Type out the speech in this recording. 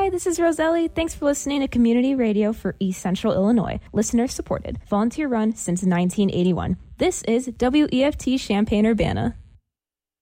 Hi, this is Roselli. Thanks for listening to Community Radio for East Central Illinois. Listener supported. Volunteer run since 1981. This is WEFT Champaign-Urbana.